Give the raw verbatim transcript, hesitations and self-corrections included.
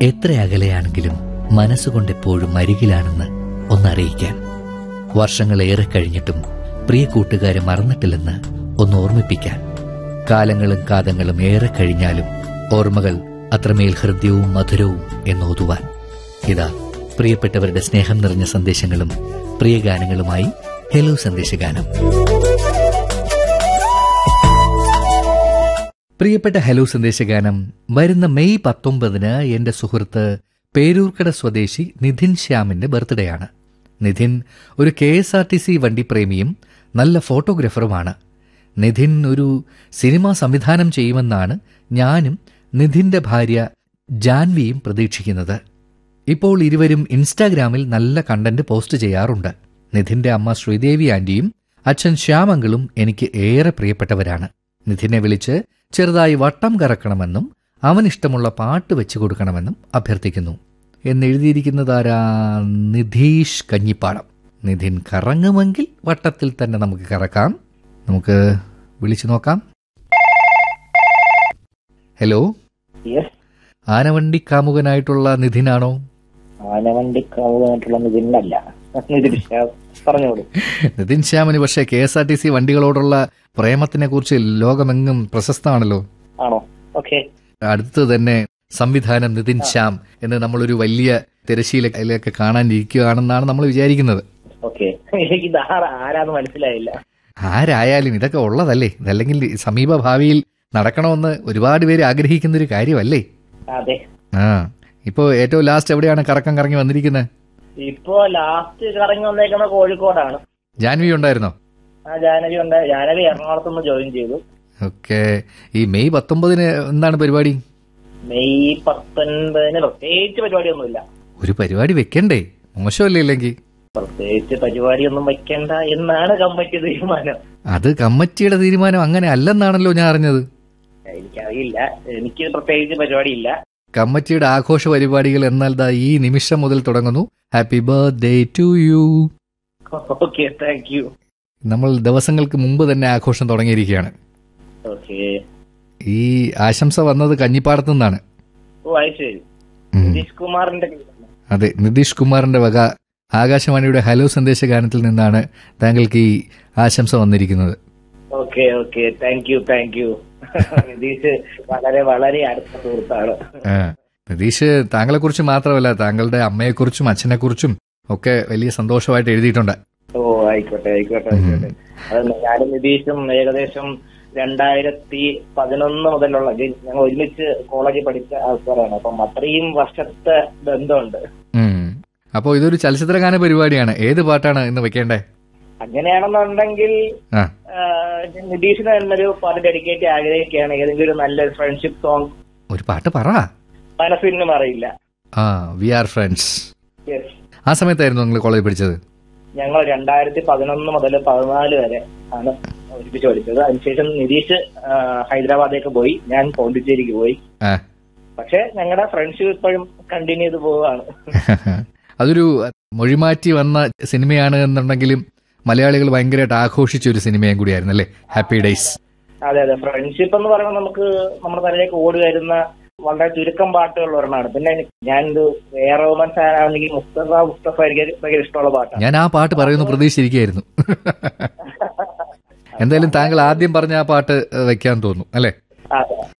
എത്ര അകലെയാണെങ്കിലും മനസ്സുകൊണ്ടെപ്പോഴും അരികിലാണെന്ന് ഒന്നറിയിക്കാൻ. വർഷങ്ങളേറെ കഴിഞ്ഞിട്ടും പ്രിയ കൂട്ടുകാരെ മറന്നിട്ടില്ലെന്ന് ഒന്ന് ഓർമ്മിപ്പിക്കാൻ. കാലങ്ങളും കാതങ്ങളും ഏറെ കഴിഞ്ഞാലും ഓർമ്മകൾ അത്രമേൽ ഹൃദ്യവും മധുരവും എന്നോതുവാൻ. ഇതാ പ്രിയപ്പെട്ടവരുടെ സ്നേഹം നിറഞ്ഞ സന്ദേശങ്ങളും പ്രിയ ഗാനങ്ങളുമായി ഹലോ സന്ദേശഗാനം. പ്രിയപ്പെട്ട ഹലോ സന്ദേശഗാനം വരുന്ന മെയ് പത്തൊമ്പതിന് എന്റെ സുഹൃത്ത് പേരൂർക്കട സ്വദേശി നിധിൻ ശ്യാമിന്റെ ബർത്ത്ഡേ ആണ്. നിധിൻ ഒരു K S R T C വണ്ടിപ്രേമിയും നല്ല ഫോട്ടോഗ്രാഫറുമാണ്. നിധിൻ ഒരു സിനിമ സംവിധാനം ചെയ്യുമെന്നാണ് ഞാനും നിധിന്റെ ഭാര്യ ജാൻവിയും പ്രതീക്ഷിക്കുന്നത്. ഇപ്പോൾ ഇരുവരും ഇൻസ്റ്റാഗ്രാമിൽ നല്ല കണ്ടന്റ് പോസ്റ്റ് ചെയ്യാറുണ്ട്. നിധിന്റെ അമ്മ ശ്രീദേവി ആന്റിയും അച്ഛൻ ശ്യാമങ്കളും എനിക്ക് ഏറെ പ്രിയപ്പെട്ടവരാണ്. നിധിനെ വിളിച്ച് ചെറുതായി വട്ടം കറക്കണമെന്നും അവനിഷ്ടമുള്ള പാട്ട് വെച്ചു കൊടുക്കണമെന്നും അഭ്യർത്ഥിക്കുന്നു എന്നെഴുതിയിരിക്കുന്നതാരാ? നിധീഷ് കഞ്ഞിപ്പാടം. നിധിൻ കറങ്ങുമെങ്കിൽ വട്ടത്തിൽ തന്നെ നമുക്ക് കറക്കാം. നമുക്ക് വിളിച്ചു നോക്കാം. ഹലോ, ആനവണ്ടി കാമുകനായിട്ടുള്ള നിധിനാണോ? ആനവണ്ടി കാമുകനായിട്ടുള്ള നിധിനല്ല, പറഞ്ഞോളൂ. നിധിൻ ശ്യാമിന് പക്ഷേ K S R T C വണ്ടികളോടുള്ള പ്രേമത്തിനെ കുറിച്ച് ലോകമെങ്ങും പ്രശസ്തമാണല്ലോ. ആണോ? ഓക്കെ. അടുത്ത് തന്നെ സംവിധാനം നിധിൻ ശ്യാം എന്ന് നമ്മളൊരു വലിയ തിരശ്ശീലയിലൊക്കെ കാണാനിരിക്കുകയാണെന്നാണ് നമ്മൾ വിചാരിക്കുന്നത്. ആരാന്ന് മനസ്സിലായില്ല. ആരായാലും ഇതൊക്കെ ഉള്ളതല്ലേ, ഇതല്ലെങ്കിൽ സമീപ ഭാവിയിൽ നടക്കണമെന്ന് ഒരുപാട് പേര് ആഗ്രഹിക്കുന്ന ഒരു കാര്യമല്ലേ. അതെ. ആ ഇപ്പോ ഏറ്റവും ലാസ്റ്റ് എവിടെയാണ് കറക്കം കറങ്ങി വന്നിരിക്കുന്നത്? ഇപ്പോ ലാസ്റ്റ് കറങ്ങി വന്നേക്കുന്നത് കോഴിക്കോടാണ്. ജാൻവി ഉണ്ടായിരുന്നോ? ആ ജാനവി ഉണ്ട്. ജാനവി എറണാകുളത്തുനിന്ന് ജോയിൻ ചെയ്തു. ഓക്കെ. ഈ മെയ് പത്തൊമ്പതിന് എന്താണ് പരിപാടി? മെയ് പത്തൊൻപതിന് പ്രത്യേകിച്ച് പരിപാടിയൊന്നുമില്ല. ഒരു പരിപാടി വെക്കണ്ടേ? മോശമല്ലേ ഇല്ലെങ്കിൽ? പ്രത്യേകിച്ച് പരിപാടിയൊന്നും വെക്കണ്ട എന്നാണ് കമ്മിറ്റി തീരുമാനം. അത് കമ്മിറ്റിയുടെ തീരുമാനം അങ്ങനെ അല്ലെന്നാണല്ലോ ഞാൻ അറിഞ്ഞത്. എനിക്കറിയില്ല, എനിക്ക് പ്രത്യേകിച്ച് പരിപാടിയില്ല. കമ്മിറ്റിയുടെ ആഘോഷ പരിപാടികൾ എന്നാൽ ദാ ഈ നിമിഷം മുതൽ തുടങ്ങുന്നു. Happy birthday to you. Okay, thank you. നമ്മൾ ദിവസങ്ങൾക്ക് മുമ്പ് തന്നെ ആഘോഷം തുടങ്ങിയിരിക്കുകയാണ്. ഓക്കെ. ഈ ആശംസ വന്നത് കഞ്ഞിപ്പാടത്തു നിന്നാണ്. ഓ, അത് ശരി. നിതീഷ് കുമാറിന്റെ. അതെ, നിതീഷ് കുമാറിന്റെ വക ആകാശവാണിയുടെ ഹലോ സന്ദേശ ഗാനത്തിൽ നിന്നാണ് താങ്കൾക്ക് ഈ ആശംസ വന്നിരിക്കുന്നത്. Okay okay, thank you thank you. Nitish വളരെ വളരെ അടുത്ത സുഹൃത്താണ്. നിതീഷ് താങ്കളെ കുറിച്ച് മാത്രമല്ല, താങ്കളുടെ അമ്മയെക്കുറിച്ചും അച്ഛനെ കുറിച്ചും ഒക്കെ വലിയ സന്തോഷമായിട്ട് എഴുതിയിട്ടുണ്ട്. ഓ, ആയിക്കോട്ടെ ആയിക്കോട്ടെ ആയിക്കോട്ടെ. അത് ഞാനും നിതീഷും ഏകദേശം രണ്ടായിരത്തി പതിനൊന്ന് മുതലുള്ള ഞങ്ങൾ ഒരുമിച്ച് കോളേജിൽ പഠിച്ച ആൾക്കാരാണ്. അപ്പം അത്രയും വർഷത്തെ ബന്ധമുണ്ട്. അപ്പോ ഇതൊരു ചലച്ചിത്രഗാന പരിപാടിയാണ്. ഏത് പാട്ടാണ് ഇന്ന് വെക്കേണ്ടേ? അങ്ങനെയാണെന്നുണ്ടെങ്കിൽ നിതീഷിന് തന്നൊരു പാട്ട് ഡെഡിക്കേറ്റ് ആഗ്രഹിക്കുകയാണ്. ഏതെങ്കിലും ഒരു നല്ല ഫ്രണ്ട്ഷിപ്പ് സോങ് ഒരു പാട്ട് പറ. മനസ്സിനും അറിയില്ല. ആ വി ആർ ഫ്രണ്ട്സ്. ആ സമയത്തായിരുന്നു നിങ്ങൾ കോളേജിൽ പഠിച്ചത്? ഞങ്ങൾ രണ്ടായിരത്തി പതിനൊന്ന് മുതൽ പതിനാല് വരെ ആണ് ഒരുമിച്ച് പഠിച്ചത്. അതിനുശേഷം നിതീഷ് ഹൈദരാബാദിലേക്ക് പോയി, ഞാൻ പോണ്ടിച്ചേരിക്ക് പോയി. പക്ഷെ ഞങ്ങളുടെ ഫ്രണ്ട്ഷിപ്പ് ഇപ്പോഴും കണ്ടിന്യൂ ചെയ്ത് പോവുകയാണ്. അതൊരു മൊഴിമാറ്റി വന്ന സിനിമയാണ് എന്നുണ്ടെങ്കിലും മലയാളികൾ ഭയങ്കരമായിട്ട് ആഘോഷിച്ച ഒരു സിനിമയും കൂടിയായിരുന്നു അല്ലേ ഹാപ്പി ഡേയ്സ്? അതെ അതെ. ഫ്രണ്ട്ഷിപ്പ് എന്ന് പറയുമ്പോൾ നമുക്ക് നമ്മുടെ തലയിലേക്ക് ഓടി വരുന്ന വളരെ ചുരുക്കം പാട്ടുകൾ ഒരെണ്ണമാണ്. പിന്നെ ഞാൻ എ ആർ റഹ്മാൻ ഫാനാണെങ്കിൽ മുസ്തഫ മുസ്തഫ എനിക്ക് ഭയങ്കര ഇഷ്ടമുള്ള പാട്ടാണ്. ഞാൻ ആ പാട്ട് പറയുന്നു പ്രതീക്ഷിച്ചിരിക്കുകയായിരുന്നു. എന്തായാലും താങ്കൾ ആദ്യം പറഞ്ഞ ആ പാട്ട് വെക്കാൻ തോന്നുന്നു അല്ലേ?